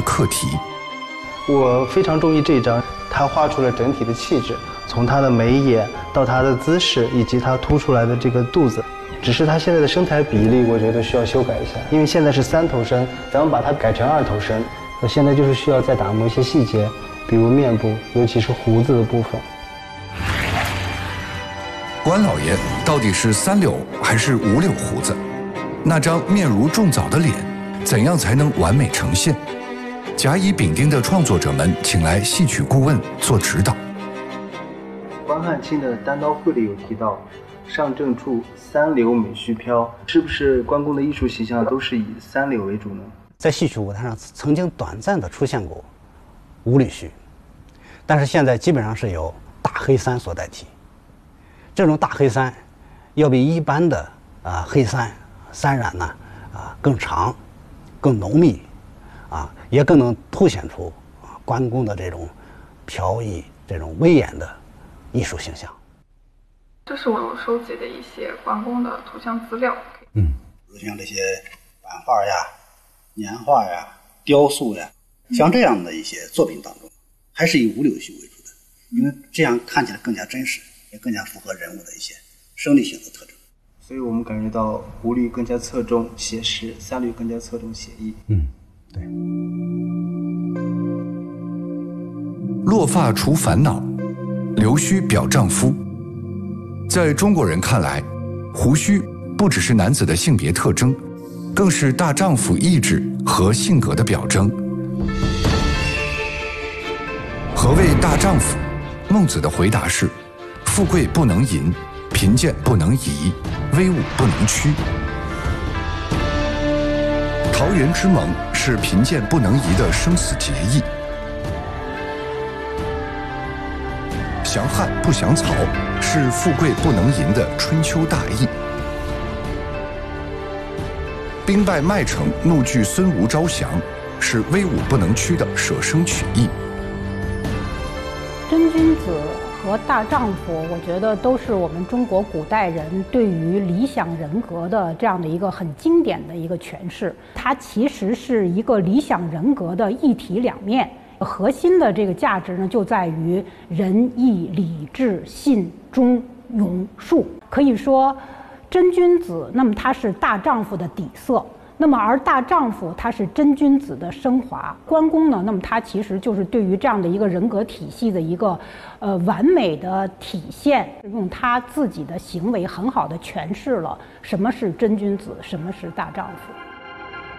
的课题。 我非常中意这一章，他画出了整体的气质，从他的眉眼到他的姿势，以及他凸出来的这个肚子。只是他现在的身材比例，我觉得需要修改一下，因为现在是3头身，咱们把它改成2头身。现在就是需要再打磨一些细节，比如面部，尤其是胡子的部分。 关老爷到底是3绺还是5绺胡子？那张面如重枣的脸，怎样才能完美呈现？甲乙丙丁的创作者们请来戏曲顾问做指导。 关汉卿的《单刀会》里有提到，上正处3绺美须飘，是不是关公的艺术形象都是以3绺为主呢？ 在戏曲舞台上曾经短暂的出现过5绺须，但是现在基本上是由大黑衫所代替。这种大黑衫要比一般的黑衫染呢更长、更浓密也更能凸显出关公的这种飘逸、这种威严的艺术形象。 这是我收集的一些关公的图像资料。 如像这些版画呀、年画呀、雕塑呀，像这样的一些作品当中，还是以5绺须为主的，因为这样看起来更加真实，也更加符合人物的一些生理性的特征。 所以我们感觉到5绺更加侧重写实，3绺更加侧重写意。 对。 落发除烦恼，留须表丈夫。在中国人看来，胡须不只是男子的性别特征，更是大丈夫意志和性格的表征。何谓大丈夫？孟子的回答是：富贵不能淫，贫贱不能移，威武不能屈。桃园之盟是贫贱不能移的生死结义。降汉不降曹是富贵不能淫的春秋大义。兵败麦城，怒拒孙吴招降，是威武不能屈的舍生取义。 真君子和大丈夫，我觉得都是我们中国古代人对于理想人格的这样的一个很经典的一个诠释。它其实是一个理想人格的一体两面。核心的这个价值呢，就在于仁义礼智信忠勇术。可以说，真君子，那么他是大丈夫的底色。那么而大丈夫他是真君子的升华。关公呢，那么他其实就是对于这样的一个人格体系的一个完美的体现，用他自己的行为很好的诠释了什么是真君子，什么是大丈夫。